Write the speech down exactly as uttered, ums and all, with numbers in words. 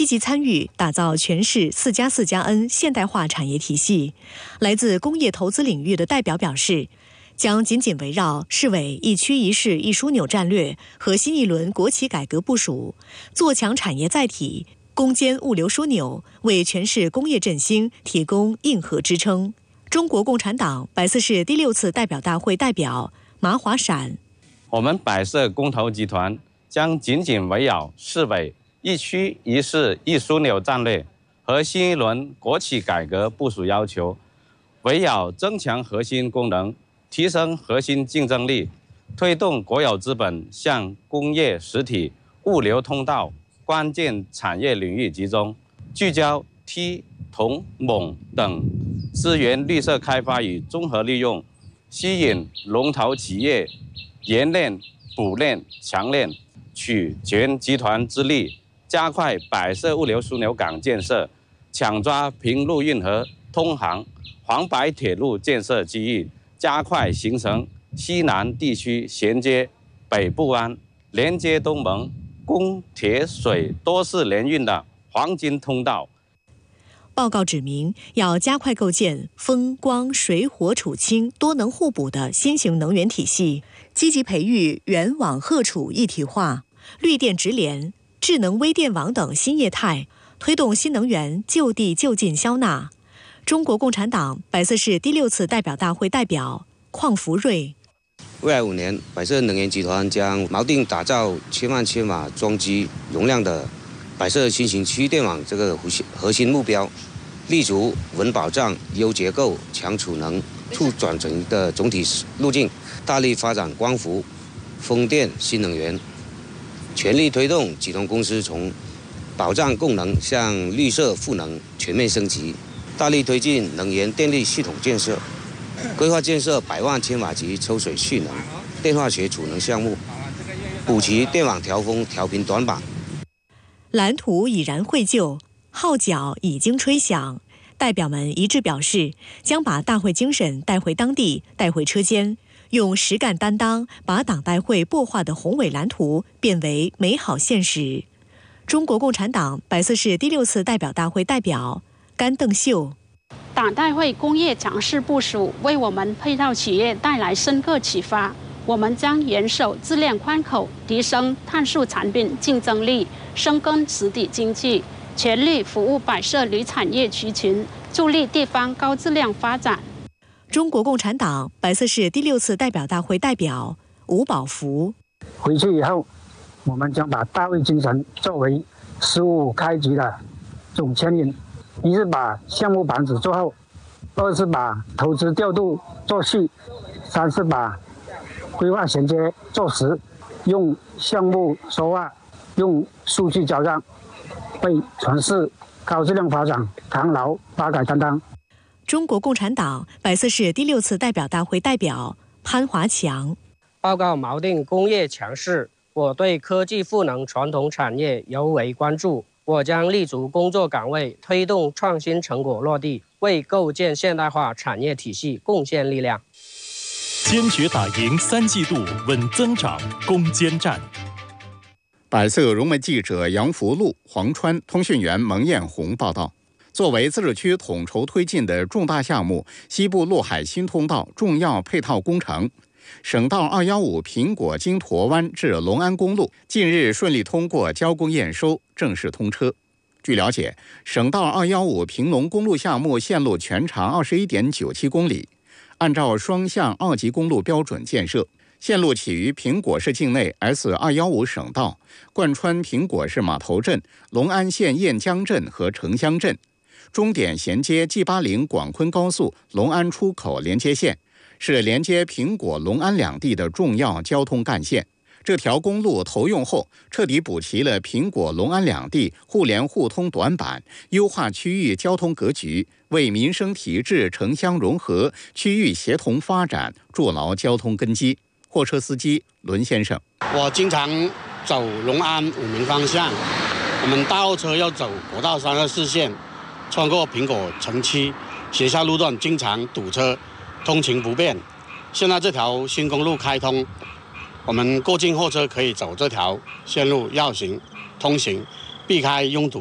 积极参与打造全市四加四加 N 现代化产业体系。来自工业投资领域的代表表示，将紧紧围绕市委一区一市一枢纽战略和新一轮国企改革部署，做强产业载体、攻坚物流枢纽，为全市工业振兴提供硬核支撑。中国共产党百色市第六次代表大会代表马华闪： 我们百色公投集团将紧紧围绕市委一区一市一枢纽战略和新一轮国企改革部署要求，围绕增强核心功能、提升核心竞争力，推动国有资本向工业实体、物流通道关键产业领域集中，聚焦梯、铜、锰等资源绿色开发与综合利用，吸引龙头企业研炼、补炼、强炼，取全集团之力，加快百色物流枢纽港建设，抢抓平陆运河、通航、黄白铁路建设机遇，加快形成西南地区衔接北部湾、连接东盟、供铁水多式联运的黄金通道。 报告指明，要加快构建风光水火储氢多能互补的新型能源体系，积极培育原网荷储一体化、绿电直联、智能微电网等新业态，推动新能源就地就近消纳。中国共产党百色市第六次代表大会代表邝福瑞： 未来五年，百色能源集团将锚定打造千万千瓦装机容量的百色新型区域电网这个核心目标，立足稳保障、优结构、强储能、促转型的总体路径，大力发展光伏、风电新能源，全力推动集团公司从保障供能向绿色赋能全面升级，大力推进能源电力系统建设，规划建设百万千瓦级抽水蓄能、电化学储能项目，补齐电网调峰调频短板。 蓝图已然绘就，号角已经吹响，代表们一致表示，将把大会精神带回当地，带回车间，用实干担当，把党代会擘画的宏伟蓝图变为美好现实。中国共产党百色市第六次代表大会代表甘邓秀： 党代会工业强势部署，为我们配套企业带来深刻启发。我们将严守质量宽口，提升碳素产品竞争力，深耕实体经济，全力服务百色旅产业区群，助力地方高质量发展。 中国共产党百色市第六次代表大会代表吴宝福： 回去以后，我们将把大会精神作为十五开局的总牵引，一是把项目板子做好，二是把投资调度做细，三是把规划衔接做实，用项目说话，用数据交账，为全市高质量发展扛牢八改担当。 中国共产党百色市第六次代表大会代表潘华强： 报告锚定工业强势，我对科技赋能传统产业尤为关注。我将立足工作岗位，推动创新成果落地，为构建现代化产业体系贡献力量。 坚决打赢三季度稳增长攻坚战。 百色融媒记者杨福禄、黄川通讯员蒙艳红报道。作为自治区统筹推进的重大项目西部陆海新通道重要配套工程，省道二一五苹果经沱湾至隆安公路近日顺利通过交工验收，正式通车。据了解，省道二一五平隆公路项目线路全长 二十一点九七公里，按照双向二级公路标准建设，线路起于苹果市境内 S 二一五省道，贯穿苹果市码头镇、隆安县燕江镇和城乡镇，终点衔接 G 八零广昆高速隆安出口连接线，是连接苹果、隆安两地的重要交通干线。这条公路投用后，彻底补齐了苹果、隆安两地互联互通短板，优化区域交通格局，为民生提质、城乡融合、区域协同发展筑牢交通根基。货车司机伦先生： 我经常走隆安武鸣方向，我们大货车要走国道三二四线，穿过苹果城区，学校路段经常堵车，通勤不便。现在这条新公路开通，我们过境货车可以走这条线路绕行通行，避开拥堵。